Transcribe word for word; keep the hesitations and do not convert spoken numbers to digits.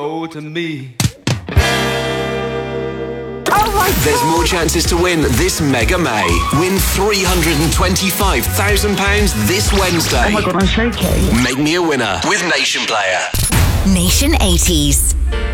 Oh, to me. There's more chances to win this Mega May. Win three hundred twenty-five thousand pounds this Wednesday. Oh my God, I'm shaking. Make me a winner with Nation Player. Nation eighties.